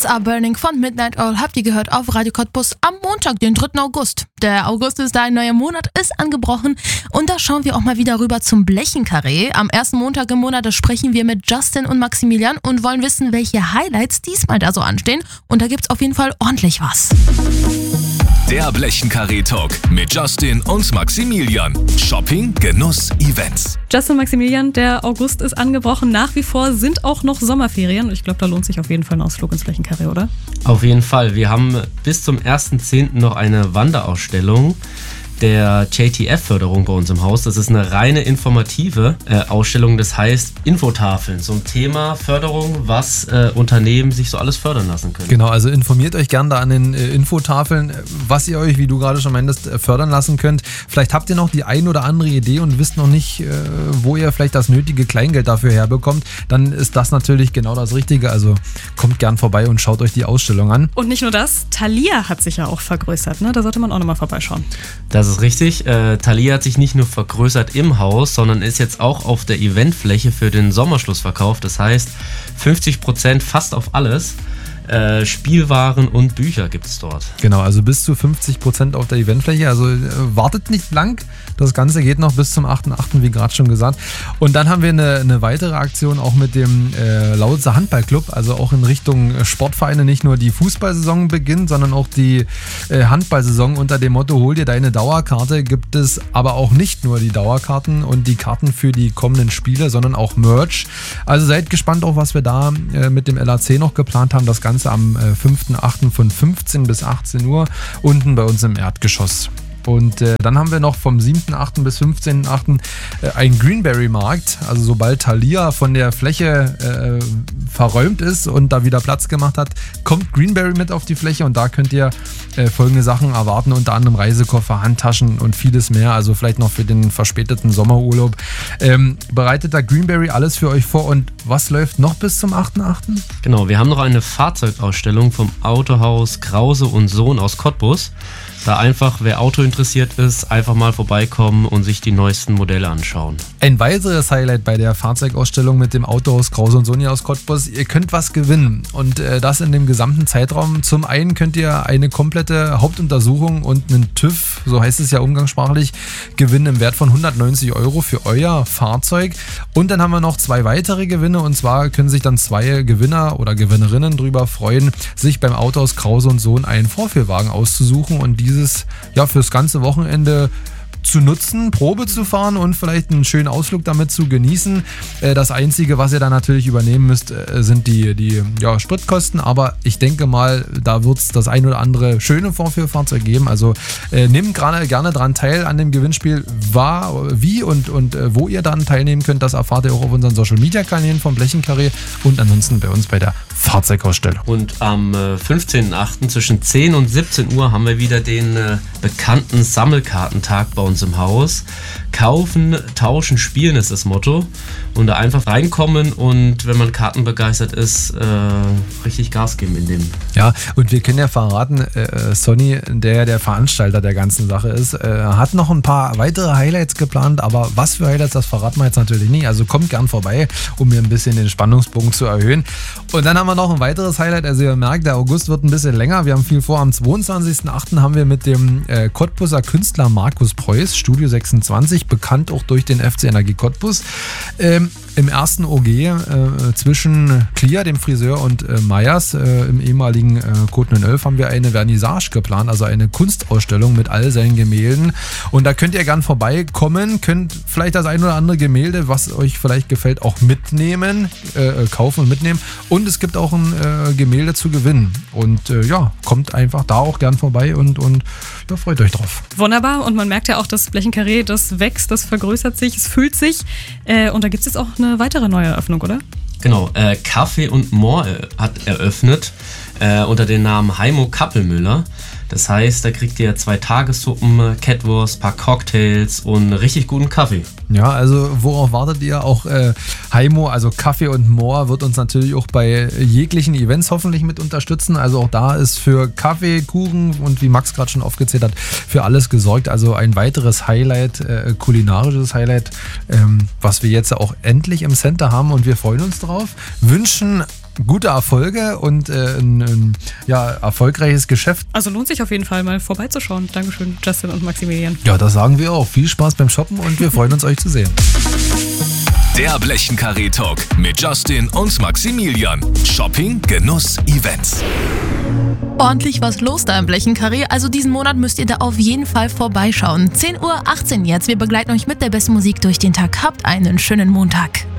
Lights Are Burning von Midnight Oil habt ihr gehört auf Radio Cottbus am Montag, den 3. August. Der August ist da, ein neuer Monat ist angebrochen und da schauen wir auch mal wieder rüber zum Blechenkarree. Am ersten Montag im Monat, da sprechen wir mit Justin und Maximilian und wollen wissen, welche Highlights diesmal da so anstehen. Und da gibt's auf jeden Fall ordentlich was. Der Blechenkarree-Talk mit Justin und Maximilian. Shopping, Genuss, Events. Justin, Maximilian, der August ist angebrochen. Nach wie vor sind auch noch Sommerferien. Ich glaube, da lohnt sich auf jeden Fall ein Ausflug ins Blechenkarree, oder? Auf jeden Fall. Wir haben bis zum 1.10. noch eine Wanderausstellung der JTF-Förderung bei uns im Haus. Das ist eine reine informative Ausstellung, das heißt Infotafeln zum Thema Förderung, was Unternehmen sich so alles fördern lassen können. Genau, also informiert euch gerne da an den Infotafeln, was ihr euch, wie du gerade schon meintest, fördern lassen könnt. Vielleicht habt ihr noch die ein oder andere Idee und wisst noch nicht, wo ihr vielleicht das nötige Kleingeld dafür herbekommt. Dann ist das natürlich genau das Richtige. Also kommt gern vorbei und schaut euch die Ausstellung an. Und nicht nur das, Thalia hat sich ja auch vergrößert, ne? Da sollte man auch nochmal vorbeischauen. Das ist richtig. Thalia hat sich nicht nur vergrößert im Haus, sondern ist jetzt auch auf der Eventfläche für den Sommerschlussverkauf. Das heißt 50% fast auf alles. Spielwaren und Bücher gibt es dort. Genau, also bis zu 50% auf der Eventfläche. Also wartet nicht lang. Das Ganze geht noch bis zum 8.8., wie gerade schon gesagt. Und dann haben wir eine weitere Aktion auch mit dem Lausitzer Handballclub. Also auch in Richtung Sportvereine. Nicht nur die Fußballsaison beginnt, sondern auch die Handballsaison. Unter dem Motto, hol dir deine Dauerkarte, gibt es aber auch nicht nur die Dauerkarten und die Karten für die kommenden Spiele, sondern auch Merch. Also seid gespannt auch, was wir da mit dem LAC noch geplant haben. Das Ganze am 5.8. von 15 bis 18 Uhr unten bei uns im Erdgeschoss. Und dann haben wir noch vom 7.8. bis 15.8. einen Greenberry-Markt. Also sobald Thalia von der Fläche verräumt ist und da wieder Platz gemacht hat, kommt Greenberry mit auf die Fläche und da könnt ihr folgende Sachen erwarten, unter anderem Reisekoffer, Handtaschen und vieles mehr. Also vielleicht noch für den verspäteten Sommerurlaub. Bereitet da Greenberry alles für euch vor und was läuft noch bis zum 8.8.? Genau, wir haben noch eine Fahrzeugausstellung vom Autohaus Krause und Sohn aus Cottbus. Da einfach, wer Auto interessiert ist, einfach mal vorbeikommen und sich die neuesten Modelle anschauen. Ein weiteres Highlight bei der Fahrzeugausstellung mit dem Autohaus Krause und Sohn aus Cottbus, ihr könnt was gewinnen und das in dem gesamten Zeitraum. Zum einen könnt ihr eine komplette Hauptuntersuchung und einen TÜV, so heißt es ja umgangssprachlich, gewinnen im Wert von 190 € für euer Fahrzeug. Und dann haben wir noch 2 weitere Gewinne und zwar können sich dann 2 Gewinner oder Gewinnerinnen darüber freuen, sich beim Autohaus Krause und Sohn einen Vorführwagen auszusuchen und dieses fürs ganze Wochenende zu nutzen, Probe zu fahren und vielleicht einen schönen Ausflug damit zu genießen. Das Einzige, was ihr da natürlich übernehmen müsst, sind die Spritkosten, aber ich denke mal, da wird es das ein oder andere schöne Vorführfahrzeug geben. Also nehmt gerne dran teil an dem Gewinnspiel. Wie und wo ihr dann teilnehmen könnt, das erfahrt ihr auch auf unseren Social-Media-Kanälen vom Blechenkarree und ansonsten bei uns bei der Fahrzeugausstellung. Und am 15.8. zwischen 10 und 17 Uhr haben wir wieder den bekannten Sammelkartentag bei uns im Haus. Kaufen, tauschen, spielen ist das Motto. Und da einfach reinkommen und wenn man kartenbegeistert ist, richtig Gas geben in dem. Ja, und wir können ja verraten, Sonny, der Veranstalter der ganzen Sache ist, hat noch ein paar weitere Highlights geplant, aber was für Highlights, das verraten wir jetzt natürlich nicht. Also kommt gern vorbei, um mir ein bisschen den Spannungsbogen zu erhöhen. Und dann haben wir noch ein weiteres Highlight, also ihr merkt, der August wird ein bisschen länger, wir haben viel vor. Am 22.8. haben wir mit dem Cottbuser Künstler Markus Preuß, Studio 26, bekannt auch durch den FC Energie Cottbus, im ersten OG zwischen Clear, dem Friseur, und Meyers im ehemaligen Code 911 haben wir eine Vernissage geplant, also eine Kunstausstellung mit all seinen Gemälden. Und da könnt ihr gern vorbeikommen, könnt vielleicht das ein oder andere Gemälde, was euch vielleicht gefällt, auch mitnehmen, kaufen und mitnehmen. Und es gibt auch ein Gemälde zu gewinnen. Und kommt einfach da auch gern vorbei und freut euch drauf. Wunderbar. Und man merkt ja auch, das Blechenkarree, das wächst, das vergrößert sich, es füllt sich. Und da gibt es jetzt auch eine weitere neue Eröffnung, oder? Genau, Kaffee und More hat eröffnet unter dem Namen Heimo Kappelmüller. Das heißt, da kriegt ihr 2 Tagessuppen, Catwurst, paar Cocktails und richtig guten Kaffee. Ja, also worauf wartet ihr? Auch Heimo, also Kaffee und More, wird uns natürlich auch bei jeglichen Events hoffentlich mit unterstützen. Also auch da ist für Kaffee, Kuchen und wie Max gerade schon aufgezählt hat, für alles gesorgt. Also ein weiteres Highlight, kulinarisches Highlight, was wir jetzt auch endlich im Center haben und wir freuen uns drauf. Wünschen gute Erfolge und ein erfolgreiches Geschäft. Also lohnt sich auf jeden Fall mal vorbeizuschauen. Dankeschön, Justin und Maximilian. Ja, das sagen wir auch. Viel Spaß beim Shoppen und wir freuen uns, euch zu sehen. Der Blechenkarree-Talk mit Justin und Maximilian. Shopping, Genuss, Events. Ordentlich was los da im Blechenkarree, also diesen Monat müsst ihr da auf jeden Fall vorbeischauen. 10:18 Uhr jetzt, wir begleiten euch mit der besten Musik durch den Tag. Habt einen schönen Montag.